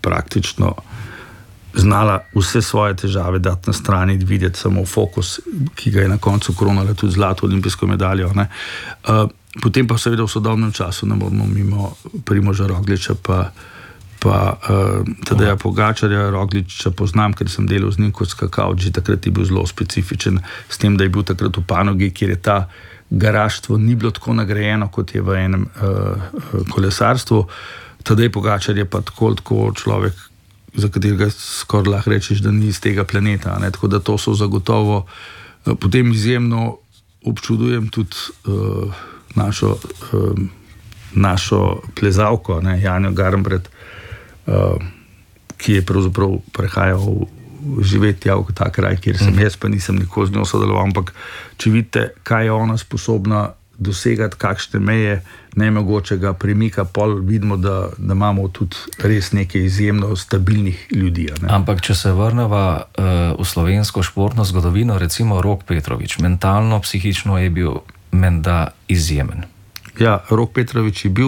praktično znala vse svoje težave dati na strani in videti samo fokus, ki ga je na koncu kronala tudi zlato olimpijsko medaljo. Potem pa seveda v sodobnem času ne moramo mimo Primoža Rogliča pa Tadeja Pogačarja. Rogliča poznam, ker sem delal z njim kot skakavč, že takrat je bil zelo specifičen, s tem, da je bil takrat v panogi, kjer je ta garaštvo ni bilo tako nagrajeno, kot je v enem kolesarstvu. Tadej Pogačar je pa tako človek, za katerega skoraj lahko rečeš, da ni iz tega planeta. Tako da to so zagotovo. Potem izjemno občudujem tudi našo plezalko, Janjo Garnbret, ki je pravzaprav prehajal živeti v ta kraj, kjer sem jaz, pa nisem nikoli z njo sodeloval, ampak če vidite, kaj je ona sposobna dosegati, kakšne meje nemogočega premika, pol vidimo, da imamo tudi res nekaj izjemno stabilnih ljudi. Ampak če se vrneva v slovensko športno zgodovino, recimo Rok Petrovič, mentalno, psihično je bil menda izjemen. Ja, Rok Petrovič je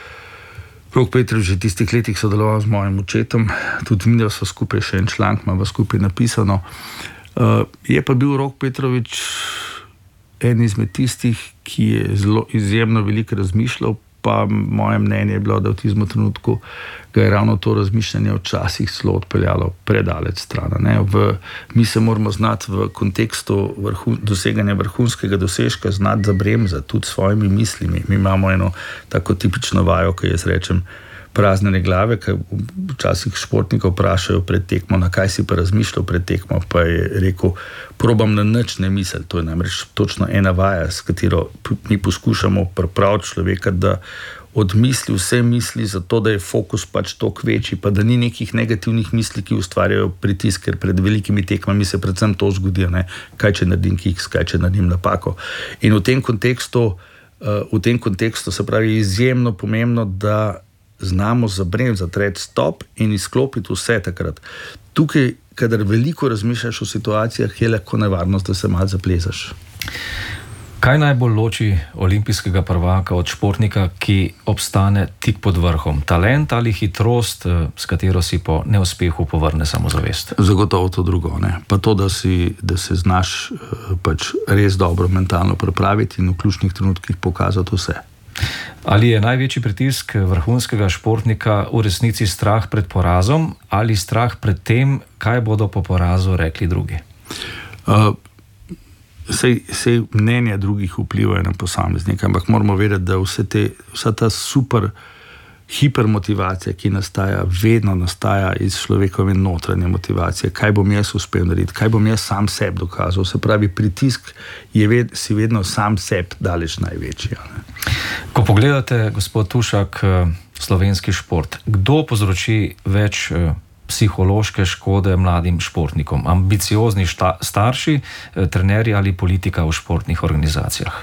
v tistih letih sodeloval z mojim očetom, tudi mi smo skupaj še en članek, imamo skupaj napisano. Je pa bil Rok Petrovič en izmed tistih, ki je zelo izjemno veliko razmišljal, pa moje mnenje je bilo, da v tistem trenutku ga je ravno to razmišljanje včasih zelo odpeljalo predaleč stran. Mi se moramo znati v kontekstu doseganja vrhunskega dosežka znati zabremzati tudi s svojimi mislimi. Mi imamo eno tako tipično vajo, ki jaz rečem praznene glave, ki včasih športnikov vprašajo pred tekmo, na kaj si pa razmišljal pred tekmo, pa je rekel, probam na nič ne misliti. To je namreč točno ena vaja, s katero mi poskušamo pripraviti človeka, da odmisli vse misli, zato da je fokus pač toliko večji, pa da ni nekih negativnih misli, ki ustvarjajo pritisk, ker pred velikimi tekmami se predvsem to zgodi, kaj če naredim kiks, kaj če naredim napako. In v tem kontekstu se pravi izjemno pomembno, da znamo zabremzati, reči stop in izklopiti vse takrat. Tukaj, kadar veliko razmišljaš o situacijah, je lahko nevarnost, da se malo zaplezaš. Kaj najbolj loči olimpijskega prvaka od športnika, ki obstane tik pod vrhom? Talent ali hitrost, s katero si po neuspehu povrne samozavest? Zagotovo to drugo. Pa to, da se znaš pač res dobro mentalno pripraviti in v ključnih trenutkih pokazati vse. Ali je največji pritisk vrhunskega športnika v resnici strah pred porazom ali strah pred tem, kaj bodo po porazu rekli drugi? Sej mnenja drugih vplivajo na posameznika, ampak moramo vedeti, da vsa ta super hipermotivacija, ki vedno nastaja iz človekove notranje motivacije. Kaj bom jaz uspel narediti, kaj bom jaz sam sebi dokazal. Se pravi, pritisk si vedno sam sebi daleč največji. Ko pogledate, gospod Tušak, slovenski šport, kdo povzroči več psihološke škode mladim športnikom? Ambiciozni starši, trenerji ali politika v športnih organizacijah?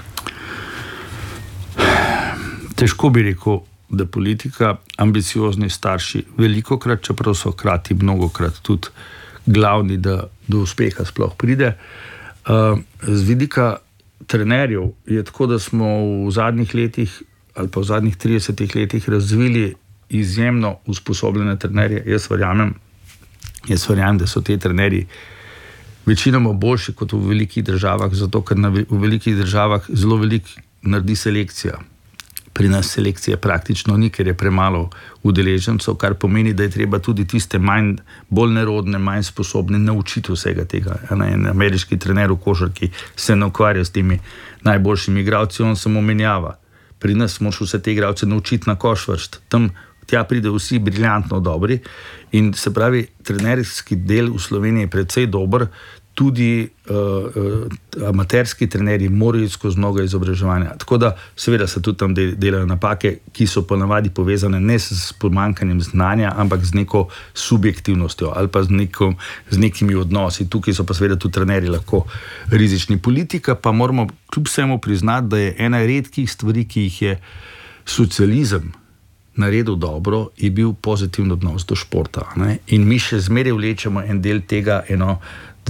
Težko bi rekel, da politika, ambiciozni starši velikokrat, čeprav so hkrati mnogokrat tudi glavni, da do uspeha sploh pride. Z vidika trenerjev je tako, da smo v zadnjih letih ali pa v zadnjih 30 letih razvili izjemno usposobljene trenerje. Jaz verjamem, da so te trenerji večinoma boljši kot v velikih državah, zato ker v velikih državah zelo veliko naredi selekcija. Pri nas selekcije praktično ni, ker je premalo udeležencev, kar pomeni, da je treba tudi tiste bolj nerodne, manj sposobne naučiti vsega tega. En ameriški trener v košarki se ne ukvarja s temi najboljšimi igralci, on samo menjava. Pri nas moraš vse te igralce naučiti na koš vršiti. Tja pride vsi briljantno dobri in se pravi, trenerski del v Sloveniji je precej dober, tudi amaterski trenerji morajo skozi mnogo izobraževanja. Tako da seveda se tudi tam delajo napake, ki so ponavadi povezane ne s pomanjkanjem znanja, ampak z neko subjektivnostjo ali pa z nekimi odnosi. Tukaj so pa seveda tudi trenerji lahko rizični. Politika pa moramo kljub vsemu priznati, da je ena redkih stvari, ki jih je socializem naredil dobro, je bil pozitiven odnos do športa. In mi še zmeraj vlečemo en del tega,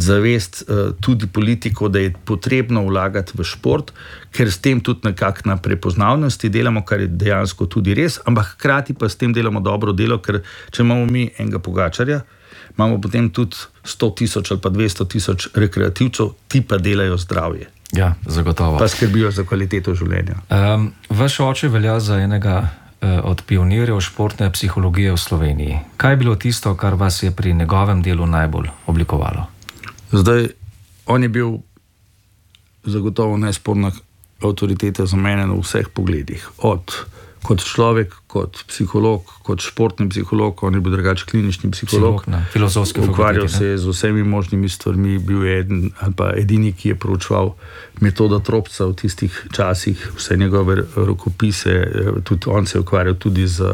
zavest tudi politiko, da je potrebno vlagati v šport, ker s tem tudi nekako na prepoznavnosti delamo, kar je dejansko tudi res, ampak hkrati pa s tem delamo dobro delo, ker če imamo mi enega Pogačarja, imamo potem tudi 100,000 ali pa 200,000 rekreativcev, ti pa delajo zdravje. Ja, zagotovo. Pa skrbijo za kvaliteto življenja. Vaš oče velja za enega od pionirjev športne psihologije v Sloveniji. Kaj je bilo tisto, kar vas je pri njegovem delu najbolj oblikovalo? Zdaj, on je bil zagotovo nesporna avtoriteta za mene na vseh pogledih. Kot človek, kot psiholog, kot športni psiholog, on je bil drugače klinični psiholog. Na filozofski fakulteti. Ukvarjal se je z vsemi možnimi stvarmi, bil je eden ali pa edini, ki je proučeval metodo Tropca v tistih časih, vse njegove rokopise, tudi on se je ukvarjal tudi z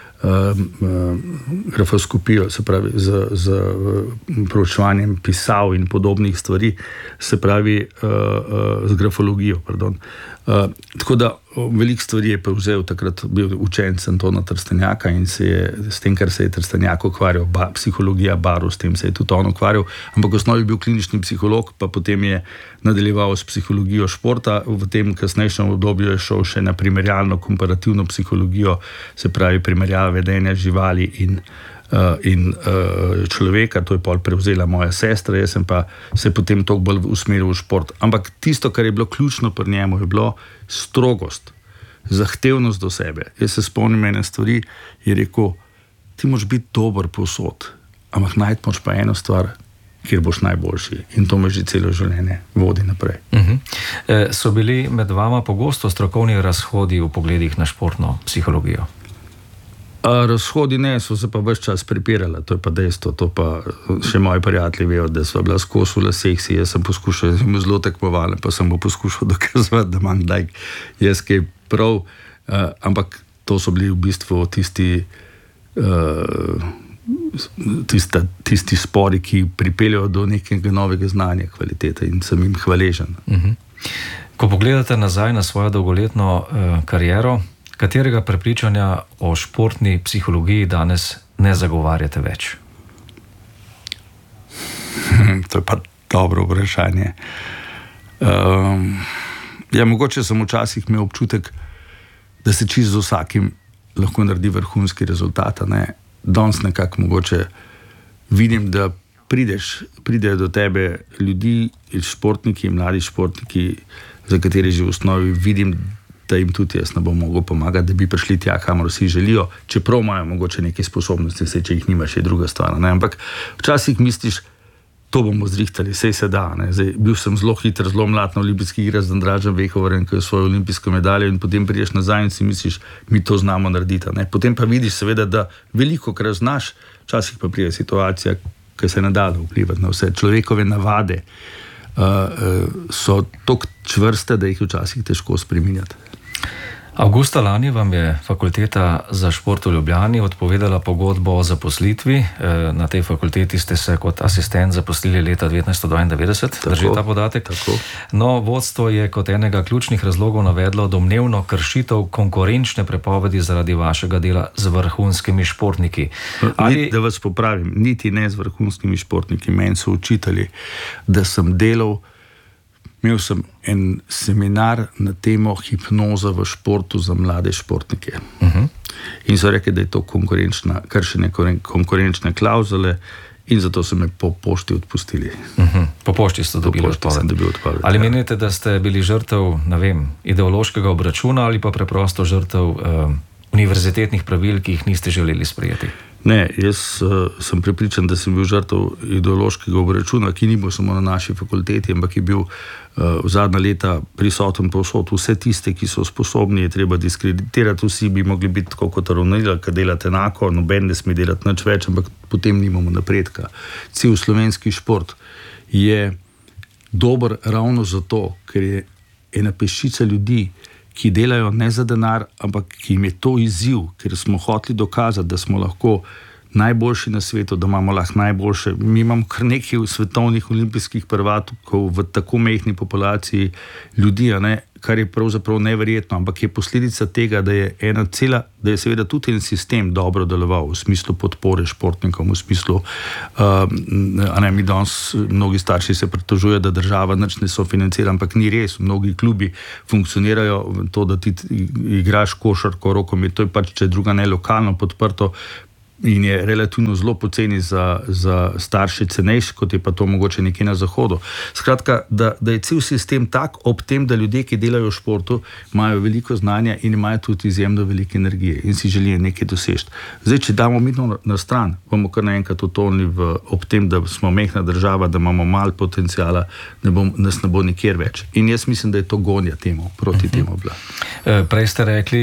grafoskopijo, se pravi z proučevanjem pisav in podobnih stvari, se pravi z grafologijo, pardon. Tako da veliko stvari je prevzel, takrat bil učenec Antona Trstenjaka in se je s tem, kar se je Trstenjak ukvarjal, psihologija barv, s tem se je tudi on ukvarjal, ampak v osnovi je bil klinični psiholog, pa potem je nadaljeval s psihologijo športa, v tem kasnejšem obdobju je šel še na primerjalno komparativno psihologijo, se pravi primerjava vedenja živali in človeka, to je pol prevzela moja sestra, jaz sem pa se potem toliko bolj usmeril v šport. Ampak tisto, kar je bilo ključno pri njemu, je bilo strogost, zahtevnost do sebe. Jaz se spomnim ene stvari, je rekel, ti moraš biti dober povsod, ampak najti moraš pa eno stvar, kjer boš najboljši. In to me že celo življenje vodi naprej. So bili med vama pogosto strokovni razhodi v pogledih na športno psihologijo? Razhodi ne, so se pa ves čas prepirali, to je pa dejstvo, to pa še moji prijatelji vejo, da so bila skozi v laseh si, jaz sem poskušal, jaz sem zelo tekmovalen, pa sem mu poskušal dokazovati, da imam kdaj jaz kaj prav, ampak to so bili v bistvu tisti spori, ki pripeljajo do nekega novega znanja, kvalitete in sem jim hvaležen. Ko pogledate nazaj na svojo dolgoletno kariero, katerega prepričanja o športni psihologiji danes ne zagovarjate več? To je pa dobro vprašanje. Mogoče sem včasih imel občutek, da se čisto z vsakim lahko naredi vrhunski rezultat. Danes nekako mogoče vidim, da pridejo do tebe ljudi, športniki, mladi športniki, za kateri že v osnovi vidim, da jim tudi jaz ne bom mogel pomagati, da bi prišli tja, kamor vsi želijo, čeprav imajo mogoče neke sposobnosti, če jih nimaš, je druga stvar. Ampak včasih misliš, to bomo zrihtali, sej se da. Zdaj, bil sem zelo hiter, zelo mlad na olimpijskih igrah z Andražem Vehovarjem, ki je svojo olimpijsko medaljo, in potem prideš nazaj in si misliš, mi to znamo narediti. Potem pa vidiš seveda, da veliko krat znaš, včasih pa pride situacija, ki se ne da vplivati na vse. Človekove navade so toliko čvrste, da jih včasih težko spreminjati. Avgusta lani vam je Fakulteta za šport v Ljubljani odpovedala pogodbo o zaposlitvi. Na tej fakulteti ste se kot asistent zaposlili leta 1992, drži ta podatek? Tako. No, vodstvo je kot enega ključnih razlogov navedlo domnevno kršitev konkurenčne prepovedi zaradi vašega dela z vrhunskimi športniki. Da vas popravim, niti ne z vrhunskimi športniki. Meni so učitelji, da sem delal. Imel sem en seminar na temo hipnoza v športu za mlade športnike. In so rekli, da je to kršenje konkurenčne klavzule in zato so me po pošti odpustili. Po pošti ste dobili odpoved. Ali menite, da ste bili žrtev, ideološkega obračuna ali pa preprosto žrtev univerzitetnih pravil, ki jih niste želeli sprejeti? Ne, jaz sem prepričan, da sem bil žrtev ideološkega obračuna, ki ni bil samo na naši fakulteti, ampak je bil v zadnja leta prisoten povsod. Vse tiste, ki so sposobni, je treba diskreditirati, vsi bi mogli biti tako kot ravnila, ki delate enako, noben ne sme delati nič več, ampak potem nimamo napredka. Cel slovenski šport je dober ravno zato, ker je ena peščica ljudi, ki delajo ne za denar, ampak ki jim je to izziv, ker smo hoteli dokazati, da smo lahko najboljši na svetu, da imamo lahko najboljše. Mi imamo kar nekaj svetovnih olimpijskih prvakov v tako majhni populaciji ljudi, kar je pravzaprav neverjetno, ampak je posledica tega, da je seveda tudi en sistem dobro deloval v smislu podpore športnikom, v smislu, mi danes, mnogi starši se pritožujejo, da država nič ne sofinancira, ampak ni res. Mnogi klubi funkcionirajo to, da ti igraš košarko, rokomet, to je pač, če druga ne, lokalno podprto, in je relativno zelo poceni za starše cenejši, kot je pa to mogoče nekje na zahodu. Skratka, da je cel sistem tak, ob tem, da ljudje, ki delajo v športu, imajo veliko znanja in imajo tudi izjemno veliko energije in si želijo nekaj doseči. Zdaj, če damo mitno na stran, bomo kar naenkrat utonili ob tem, da smo majhna država, da imamo malo potencijala, nas ne bo nikjer več. In jaz mislim, da je to gonja temu, proti temu bila. Prej ste rekli,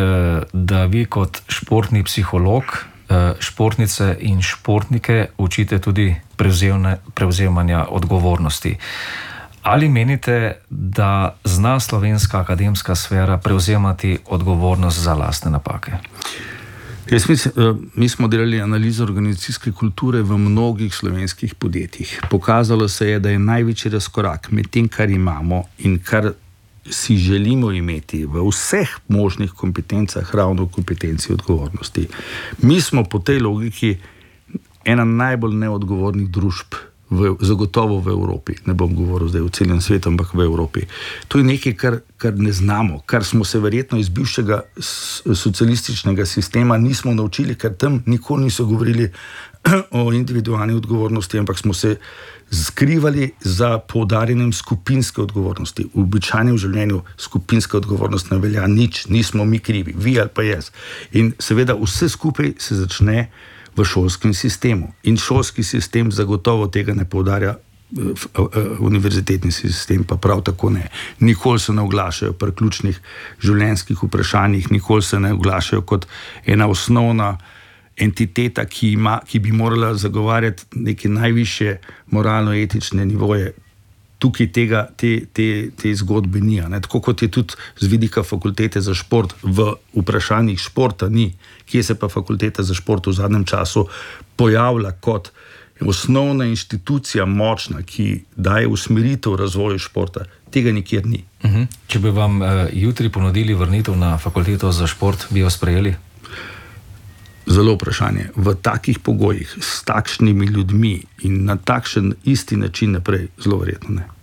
da vi kot športni psiholog športnice in športnike učite tudi prevzemanja odgovornosti. Ali menite, da zna slovenska akademska sfera prevzemati odgovornost za lastne napake? Jaz mislim, mi smo delali analizo organizacijske kulture v mnogih slovenskih podjetjih. Pokazalo se je, da je največji razkorak med tem, kar imamo in kar si želimo imeti v vseh možnih kompetencah, ravno v kompetenci odgovornosti. Mi smo po tej logiki ena najbolj neodgovornih družb, zagotovo v Evropi. Ne bom govoril zdaj v celem svetu, ampak v Evropi. To je nekaj, kar ne znamo, kar smo se verjetno iz bivšega socialističnega sistema nismo naučili, ker tam nikoli niso govorili o individualni odgovornosti, ampak smo se skrivali za poudarjanjem skupinske odgovornosti. V običajnem življenju skupinska odgovornost ne velja nič, nismo mi krivi, vi ali pa jaz. In seveda vse skupaj se začne v šolskem sistemu. In šolski sistem zagotovo tega ne poudarja, univerzitetni sistem pa prav tako ne. Nikoli se ne oglašajo pri ključnih življenjskih vprašanjih, nikoli se ne oglašajo kot ena osnovna entiteta, ki bi morala zagovarjati neke najvišje moralno-etične nivoje. Tukaj te zgodbe ni. Tako kot je tudi z vidika fakultete za šport v vprašanjih športa ni, kje se pa fakulteta za šport v zadnjem času pojavlja kot osnovna inštitucija močna, ki daje usmeritev razvoju športa. Tega nikjer ni. Če bi vam jutri ponudili vrnitev na fakulteto za šport, bi jo sprejeli? Zelo vprašanje. V takih pogojih, s takšnimi ljudmi in na takšen isti način naprej, zelo verjetno ne.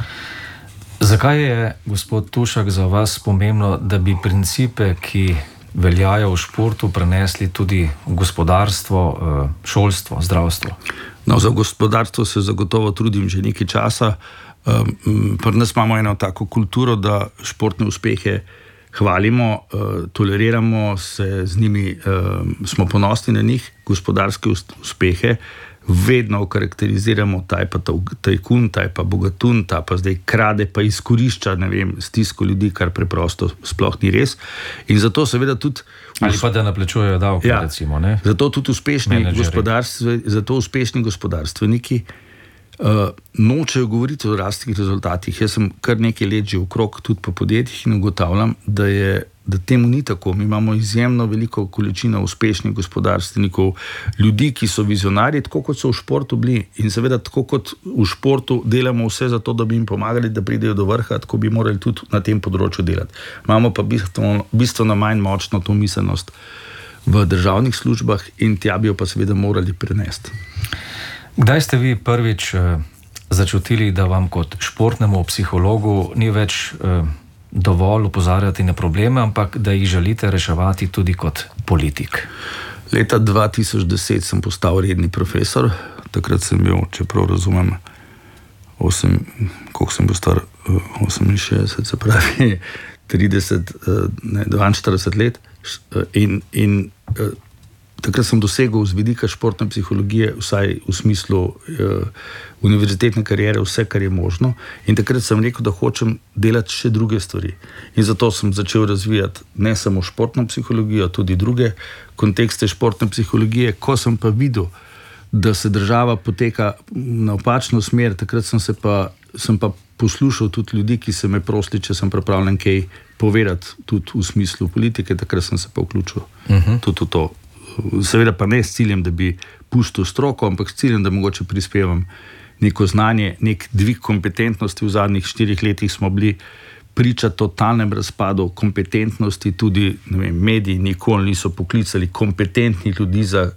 Zakaj je, gospod Tušak, za vas pomembno, da bi principe, ki veljajo v športu, prenesli tudi v gospodarstvo, šolstvo, zdravstvo? No, za gospodarstvo se zagotovo trudim že nekaj časa. Pri nas imamo eno tako kulturo, da športne uspehe hvalimo, toleriramo se z njimi, smo ponosni na njih, gospodarske uspehe, vedno okarakteriziramo, ta je pa tajkun, ta je pa bogatun, ta pa zdaj krade, pa izkorišča, stisko ljudi, kar preprosto sploh ni res. In zato seveda tudi... Ali pa da naplačujejo davke, recimo, ne? Zato tudi uspešni gospodarstveniki nočejo govoriti o rastih rezultatih. Jaz sem kar nekaj let že okrog tudi po podjetjih in ugotavljam, da temu ni tako. Mi imamo izjemno veliko količino uspešnih gospodarstvenikov, ljudi, ki so vizionarji, tako kot so v športu bili. In seveda, tako kot v športu delamo vse za to, da bi jim pomagali, da pridejo do vrha, tako bi morali tudi na tem področju delati. Imamo pa bistveno manj močno to miselnost v državnih službah in tja bi jo pa seveda morali prenesti. Kdaj ste vi prvič začutili, da vam kot športnemu psihologu ni več dovolj opozarjati na probleme, ampak da jih želite reševati tudi kot politik? Leta 2010 sem postal redni profesor. Takrat sem bil, čeprav razumem, koliko sem bil star, 68, se pravi 42 let. In takrat sem dosegel z vidika športne psihologije, vsaj v smislu univerzitetne kariere, vse, kar je možno. In takrat sem rekel, da hočem delati še druge stvari. In zato sem začel razvijati ne samo športno psihologijo, tudi druge kontekste športne psihologije. Ko sem pa videl, da se država poteka na napačno smer, takrat sem pa poslušal tudi ljudi, ki se me prosili, če sem pripravljen kaj povedati tudi v smislu politike, takrat sem se pa vključil tudi v to seveda pa ne s ciljem, da bi pustil stroko, ampak s ciljem, da mogoče prispevam neko znanje, nek dvig kompetentnosti. V zadnjih 4 letih smo bili priča totalnem razpadu kompetentnosti, tudi mediji nikoli niso poklicali kompetentnih ljudi za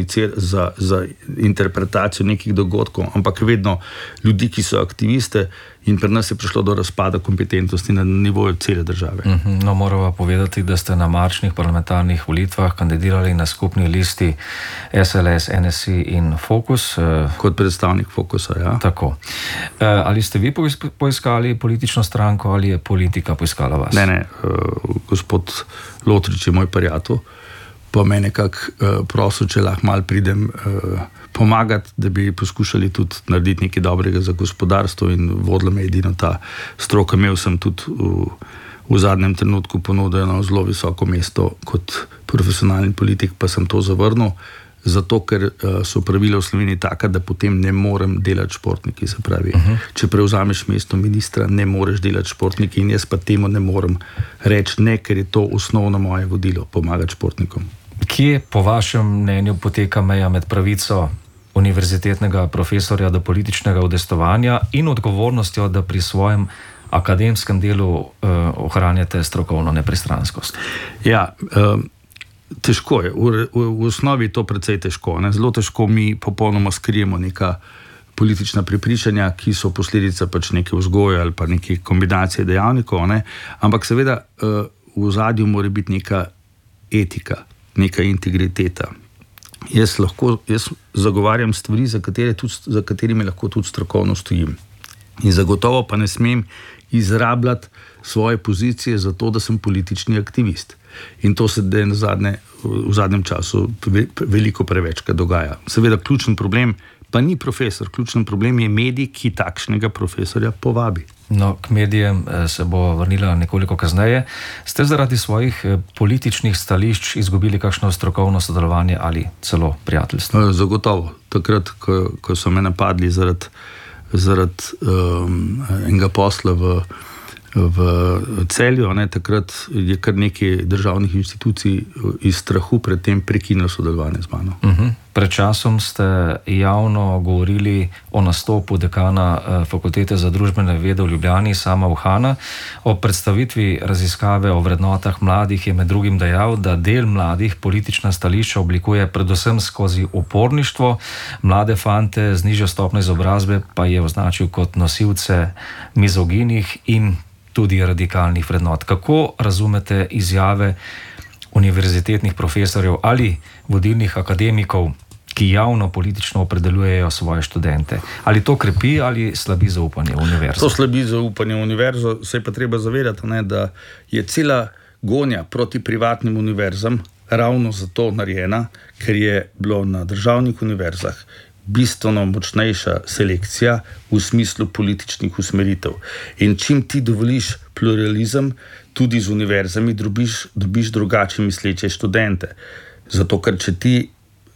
interpretacijo nekih dogodkov, ampak vedno ljudi, ki so aktiviste, in pri nas je prišlo do razpada kompetentnosti na nivoju cele države. No, moramo povedati, da ste na marčnih parlamentarnih volitvah kandidirali na skupni listi SLS, NSI in Fokus. Kot predstavnik Fokusa, ja. Tako. Ali ste vi poiskali politično stranko ali je politika poiskala vas? Ne, gospod Lotrič je moj prijatelj, pa me nekako prosil, če lahko malo pridem pomagati, da bi poskušali tudi narediti nekaj dobrega za gospodarstvo, in vodila me edino ta stroka. Imel sem tudi v zadnjem trenutku ponudeno zelo visoko mesto kot profesionalni politik, pa sem to zavrnil, zato ker so pravila v Sloveniji taka, da potem ne morem delati športniki. Se pravi, če prevzameš mesto ministra, ne moreš delati športniki, in jaz pa temu ne morem reči ne, ker je to osnovno moje vodilo, pomagati športnikom. Kje po vašem mnenju poteka meja med pravico univerzitetnega profesorja do političnega udejstvovanja in odgovornostjo, da pri svojem akademskem delu ohranjate strokovno nepristranskost? Ja, težko je. V osnovi je to precej težko. Zelo težko mi popolnoma skrijemo neka politična prepričanja, ki so posledica pač neke vzgoje ali pa neke kombinacije dejavnikov, ampak seveda v ozadju mora biti neka etika, neka integriteta. Jaz zagovarjam stvari, za katerimi lahko tudi strokovno stojim. In zagotovo pa ne smem izrabljati svoje pozicije za to, da sem politični aktivist. In to se v zadnjem času veliko prevečkrat dogaja. Seveda ključen problem pa ni profesor, ključen problem je medij, ki takšnega profesorja povabi. No, k medijem se bo vrnila nekoliko kasneje. Ste zaradi svojih političnih stališč izgubili kakšno strokovno sodelovanje ali celo prijateljstvo? Zagotovo. Takrat, ko so me napadli zaradi enega posla v Celju, takrat je kar nekaj državnih institucij iz strahu pred tem prekinilo sodelovanje z mano. Pred časom ste javno govorili o nastopu dekana Fakultete za družbene vede v Ljubljani, Sama Uhana. O predstavitvi raziskave o vrednotah mladih je med drugim dejal, da del mladih politična stališča oblikuje predvsem skozi uporništvo, mlade fante z nižjo stopnjo izobrazbe pa je označil kot nosilce mizoginih in tudi radikalnih vrednot. Kako razumete izjave univerzitetnih profesorjev ali vodilnih akademikov, ki javno politično opredeljujejo svoje študente? Ali to krepi ali slabi zaupanje v univerzo? To slabi zaupanje v univerzo, se je pa treba zavedati, da je cela gonja proti privatnim univerzam ravno zato narejena, ker je bilo na državnih univerzah bistveno močnejša selekcija v smislu političnih usmeritev. In čim ti dovoliš pluralizem, tudi z univerzami dobiš drugače misleče študente. Zato, ker če ti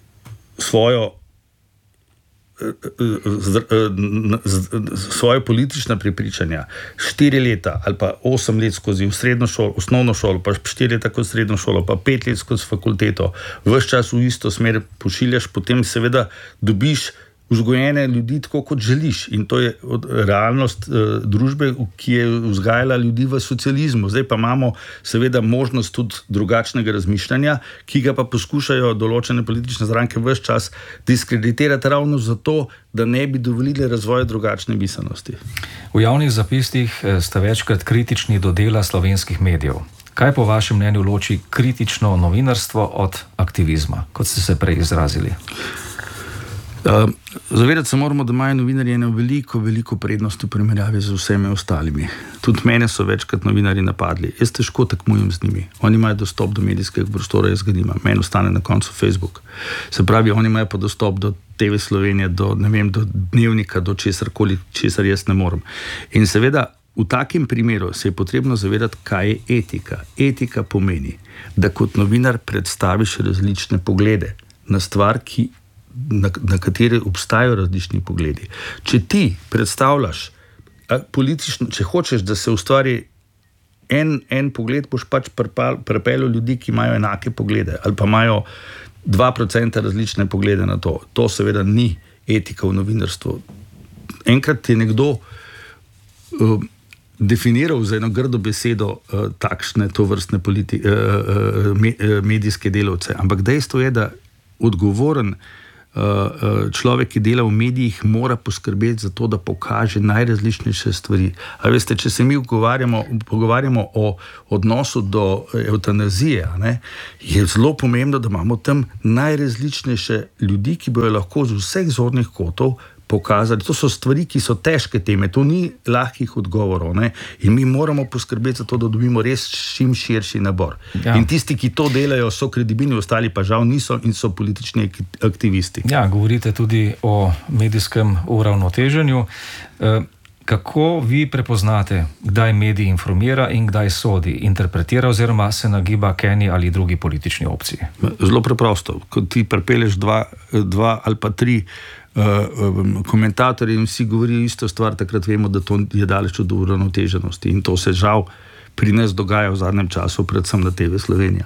svoje politična prepričanja 4 leta ali pa 8 let skozi srednjo šolo, osnovno šolo, pa 4 leta kot srednjo šolo, pa 5 let skozi fakulteto, ves čas v isto smer pošiljaš, potem seveda dobiš vzgojene ljudi tako, kot želiš. In to je realnost družbe, ki je vzgajala ljudi v socializmu. Zdaj pa imamo seveda možnost tudi drugačnega razmišljanja, ki ga pa poskušajo določene politične stranke ves čas diskreditirati ravno zato, da ne bi dovolili razvoja drugačne miselnosti. V javnih zapisih ste večkrat kritični do dela slovenskih medijev. Kaj po vašem mnenju loči kritično novinarstvo od aktivizma, kot ste se prej izrazili? Zavedati se moramo, da imajo novinarji eno veliko prednost v primerjavi z vsemi ostalimi. Tudi mene so večkrat novinarji napadli. Jaz težko tekmujem z njimi. Oni imajo dostop do medijskega prostora, jaz ga nimam. Meni ostane na koncu Facebook. Se pravi, oni imajo pa dostop do TV Slovenije, do Dnevnika, do česarkoli, česar jaz ne morem. In seveda, v takem primeru se je potrebno zavedati, kaj je etika. Etika pomeni, da kot novinar predstaviš različne poglede na stvar, na katere obstajajo različni pogledi. Če ti predstavljaš politično, če hočeš, da se ustvari en pogled, boš pač pripeljal ljudi, ki imajo enake poglede ali pa imajo 2% različne poglede na to. To seveda ni etika v novinarstvu. Enkrat je nekdo definiral za eno grdo besedo takšne tovrstne medijske delavce, ampak dejstvo je, da odgovoren človek, ki dela v medijih, mora poskrbeti za to, da pokaže najrazličnejše stvari. A veste, če se mi pogovarjamo o odnosu do evtanazije, je zelo pomembno, da imamo tam najrazličnejše ljudi, ki bojo lahko z vseh zornih kotov pokazali. To so stvari, ki so težke teme, to ni lahkih odgovorov, in mi moramo poskrbeti za to, da dobimo res čim širši nabor. Ja. In tisti, ki to delajo, so kredibilni, ostali pa žal niso in so politični aktivisti. Ja, govorite tudi o medijskem uravnoteženju. Kako vi prepoznate, kdaj medij informira in kdaj sodi, interpretira oziroma se nagiba k eni ali drugi politični opciji? Zelo preprosto. Ko ti pripelješ dva ali pa tri komentatorji in vsi govorijo isto stvar, takrat vemo, da to je daleč od uravnoteženosti. In to se žal pri nas dogaja v zadnjem času, predvsem na TV Slovenija.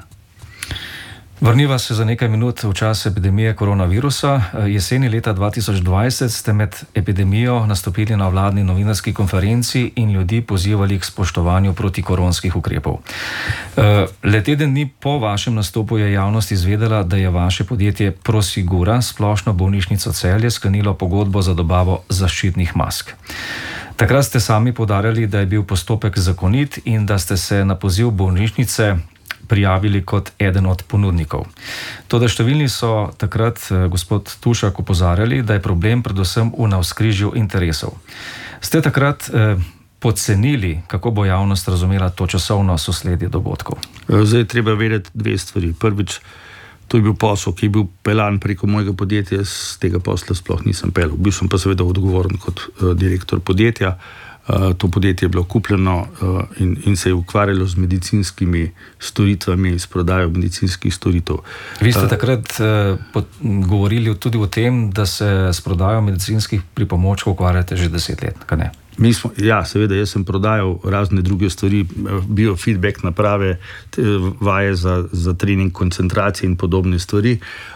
Vrniva se za nekaj minut v čas epidemije koronavirusa. Jeseni leta 2020 ste med epidemijo nastopili na vladni novinarski konferenci in ljudi pozivali k spoštovanju protikoronskih ukrepov. Le teden dni po vašem nastopu je javnost izvedela, da je vaše podjetje Prosigura splošno bolnišnico Celje sklenilo pogodbo za dobavo zaščitnih mask. Takrat ste sami poudarjali, da je bil postopek zakonit in da ste se na poziv bolnišnice prijavili kot eden od ponudnikov. Toda številni so takrat, gospod Tušak, opozarjali, da je problem predvsem v navzkrižju interesov. Ste takrat podcenili, kako bo javnost razumela to časovno sosledje dogodkov? Zdaj je treba vedeti dve stvari. Prvič, to je bil posel, ki je bil pelan preko mojega podjetja, z tega posla sploh nisem pelil. Bil sem pa seveda odgovoren kot direktor podjetja. To podjetje je bilo kupljeno in se je ukvarjalo z medicinskimi storitvami, s prodajo medicinskih storitev. Vi ste takrat govorili tudi o tem, da se s prodajo medicinskih pripomočkov ukvarjate že 10 let, kaj ne? Seveda, jaz sem prodajal razne druge stvari, biofeedback naprave, vaje za trening koncentracije in podobne stvari.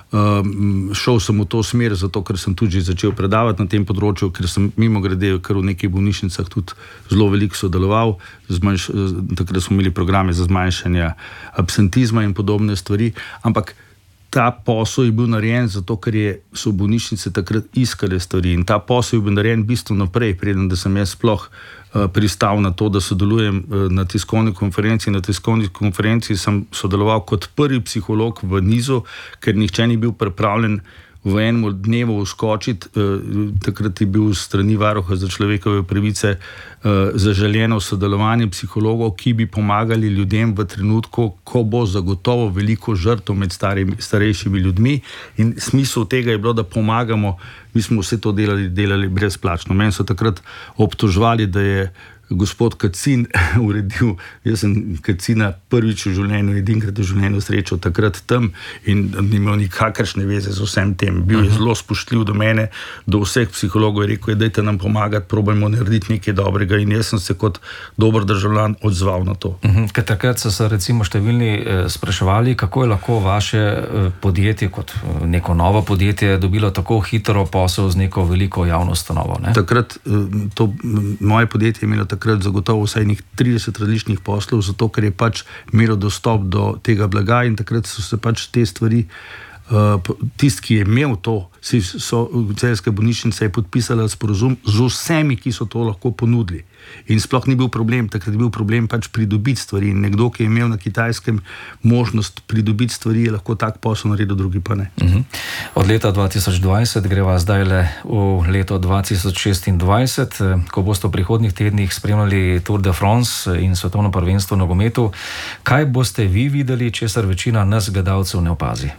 Šel sem v to smer, zato ker sem tudi začel predavati na tem področju, ker sem mimogrede kar v nekih bolnišnicah tudi zelo veliko sodeloval. Takrat smo imeli programe za zmanjšanje absentizma in podobne stvari, ampak ta posel je bil narejen zato, ker so bolnišnice takrat iskale stvari in ta posel je bil narejen bistveno prej, preden da sem jaz sploh pristal na to, da sodelujem na tiskovni konferenci. Na tiskovni konferenci sem sodeloval kot prvi psiholog v nizu, ker nihče ni bil pripravljen v enem dnevu vskočiti. Takrat je bil strani Varuha za človekove pravice zaželjeno sodelovanje psihologov, ki bi pomagali ljudem v trenutku, ko bo zagotovo veliko žrtev med starejšimi ljudmi, in smisel tega je bilo, da pomagamo. Mi smo vse to delali brezplačno. Meni so takrat obtoževali, da je gospod Kacin uredil, jaz sem Kacina prvič v življenju, edinkrat v življenju srečal takrat tam in ni imel nikakršne veze z vsem tem. Bil je zelo spoštljiv do mene, do vseh psihologov, je rekel, dajte nam pomagati, probajmo narediti nekaj dobrega, in jaz sem se kot dober državljan odzval na to. Ker takrat so se recimo številni spraševali, kako je lahko vaše podjetje kot neko novo podjetje dobilo tako hitro posel z neko veliko javno ustanovo, ne? Takrat moje podjetje je imelo takrat zagotovo vsaj 30 različnih poslov, zato ker je pač imelo dostop do tega blaga, in takrat so se pač te stvari, tisti, ki je imel to, Celjska bolnišnica je podpisala sporazum z vsemi, ki so to lahko ponudili. In sploh ni bil problem, takrat je bil problem pač pridobiti stvari. In nekdo, ki je imel na Kitajskem možnost pridobiti stvari, je lahko tak posel naredil, drugi pa ne. Od leta 2020 greva zdaj le v leto 2026, ko boste v prihodnjih tednih spremljali Tour de France in svetovno prvenstvo v nogometu. Kaj boste vi videli, česar večina nas gledalcev ne opazi?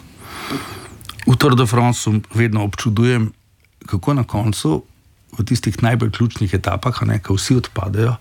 V Tour de France vedno občudujem, kako na koncu, v tistih najbolj ključnih etapah, ko vsi odpadajo,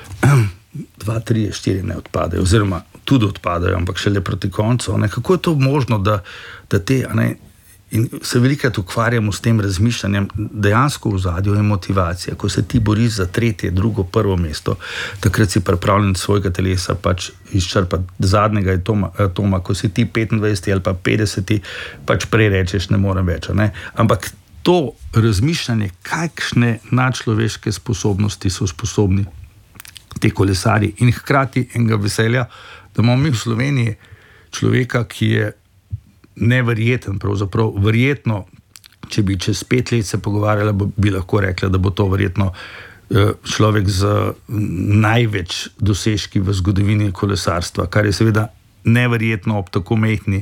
2, 3, 4 ne odpadajo, oziroma tudi odpadajo, ampak šele proti koncu. Kako je to možno, da te In se velikokrat ukvarjamo s tem razmišljanjem, dejansko v zadju je motivacija. Ko se ti boriš za tretje, drugo, prvo mesto, takrat si pripravljen svojega telesa pač izčrpati zadnjega atoma, ko si ti 25 ali pa 50, pač prej rečeš, ne morem več. Ne? Ampak to razmišljanje, kakšne nadčloveške sposobnosti so sposobni te kolesarji in hkrati enega veselja, da imamo mi v Sloveniji človeka, ki je neverjeten, pravzaprav verjetno, če bi čez 5 let se pogovarjala, bi lahko rekla, da bo to verjetno človek z največ dosežki v zgodovini kolesarstva, kar je seveda neverjetno ob tako mehni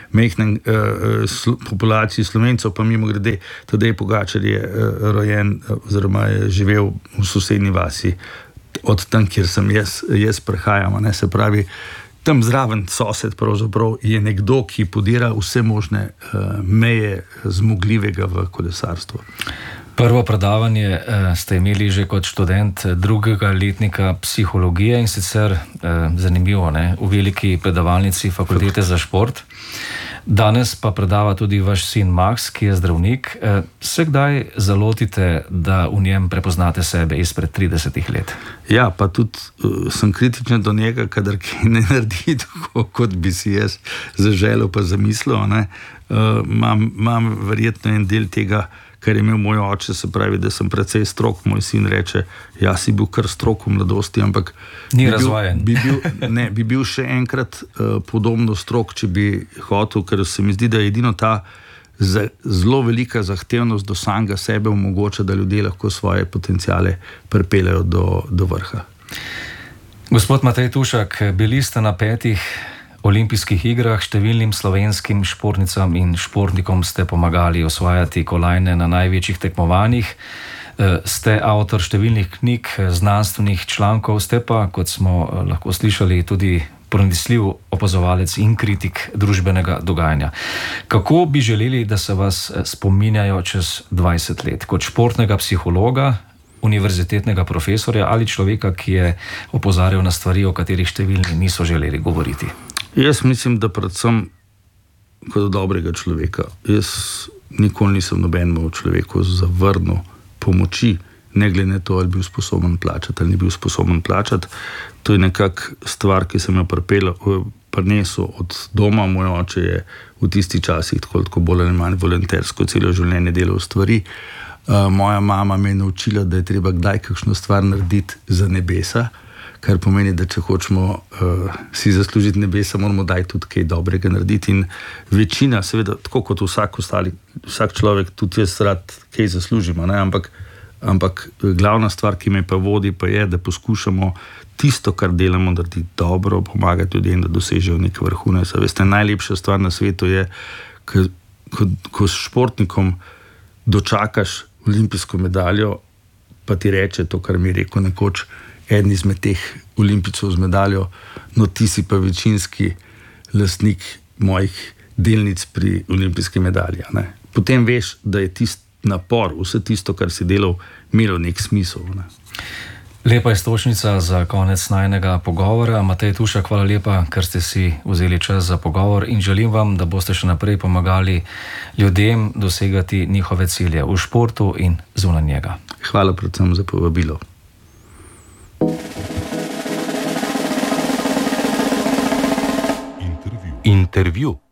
populaciji Slovencev, pa mimogrede, Tadej Pogačar je rojen oziroma je živel v sosednji vasi, od tam, kjer sem jaz prehajam, ne, se pravi, tam zraven sosed pravzaprav je nekdo, ki podira vse možne meje zmogljivega v kolesarstvu. Prvo predavanje ste imeli že kot študent 2. letnika psihologije in sicer zanimivo, ne, v veliki predavalnici Fakultete za šport. Danes pa predava tudi vaš sin Max, ki je zdravnik. Se kdaj zalotite, da v njem prepoznate sebe izpred 30 let? Ja, pa tudi sem kritičen do njega, kadar kaj ne naredi tako, kot bi si jaz zaželel pa zamislil. Imam verjetno en del tega, kar je imel moj oče, se pravi, da sem precej strog. Moj sin reče, ja, si bil kar strog v mladosti, ampak ni razvajen. Bi bil še enkrat podobno strog, če bi hotel, ker se mi zdi, da je edino ta zelo velika zahtevnost do samega sebe omogoča, da ljudje lahko svoje potenciale pripeljejo do vrha. Gospod Matej Tušak, bili ste na 5 olimpijskih igrah, številnim slovenskim športnicam in športnikom ste pomagali osvajati kolajne na največjih tekmovanjih. Ste avtor številnih knjig, znanstvenih člankov, ste pa, kot smo lahko slišali, tudi pronicljiv opazovalec in kritik družbenega dogajanja. Kako bi želeli, da se vas spominjajo čez 20 let? Kot športnega psihologa, univerzitetnega profesorja ali človeka, ki je opozarjal na stvari, o katerih številni niso želeli govoriti? Jaz mislim, da predvsem kot dobrega človeka. Jaz nikoli nisem nobenemu človeku zavrnil pomoči, ne glede na to, ali bil sposoben plačati ali ni bil sposoben plačati. To je nekak stvar, ki sem jo prinesel od doma. Moj oče je v tistih časih tako bolj ali manj volontersko celo življenje delal stvari. Moja mama me je naučila, da je treba kdaj kakšno stvar narediti za nebesa, kar pomeni, da če hočemo si zaslužiti nebesa, moramo daj tudi kaj dobrega narediti. In večina, seveda, tako kot vsak človek, tudi jaz rad kaj zaslužimo, ne? Ampak glavna stvar, ki me pa vodi, pa je, da poskušamo tisto, kar delamo, narediti dobro, pomagati ljudem, da dosežejo nek vrhunec. Veste, najlepša stvar na svetu je, ko s športnikom dočakaš olimpijsko medaljo, pa ti reče to, kar mi je rekel nekoč eden izmed teh olimpijcev z medaljo, no ti si pa večinski lastnik mojih delnic pri olimpijski medalji. Ne? Potem veš, da je tisti napor, vse tisto, kar si delal, imelo nek smisel. Ne? Lepa istočnica za konec najnega pogovora. Matej Tušak, hvala lepa, ker ste si vzeli čas za pogovor in želim vam, da boste še naprej pomagali ljudem dosegati njihove cilje v športu in zunaj njega. Hvala predvsem za povabilo. Intervju.